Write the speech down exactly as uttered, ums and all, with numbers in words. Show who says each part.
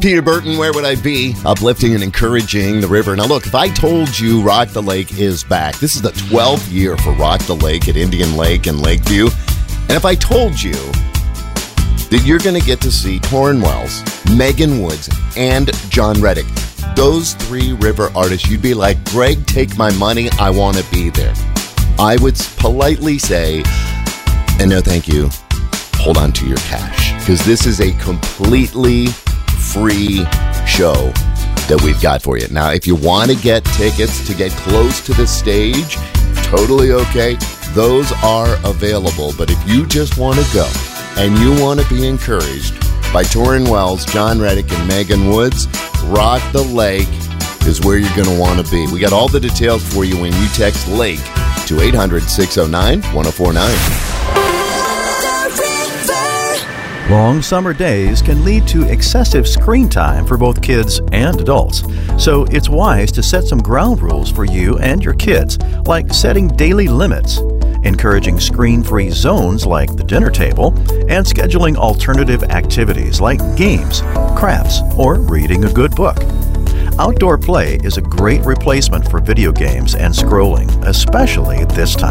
Speaker 1: Peter Burton, where would I be? Uplifting and encouraging the river. Now look, if I told you Rock the Lake is back, this is the twelfth year for Rock the Lake at Indian Lake and Lakeview. And if I told you that you're going to get to see Torrin Wells, Megan Woods, and John Reddick, those three river artists, you'd be like, Greg, take my money. I want to be there. I would politely say, and no thank you, hold on to your cash. Because this is a completely free show that we've got for you. Now, if you want to get tickets to get close to the stage, totally okay. Those are available. But if you just want to go and you want to be encouraged by Torrin Wells, John Reddick, and Megan Woods, Rock the Lake is where you're going to want to be. We got all the details for you when you text LAKE to eight hundred, six oh nine, one oh four nine.
Speaker 2: Long summer days can lead to excessive screen time for both kids and adults. So it's wise to set some ground rules for you and your kids, like setting daily limits, encouraging screen-free zones like the dinner table, and scheduling alternative activities like games, crafts, or reading a good book. Outdoor play is a great replacement for video games and scrolling, especially this time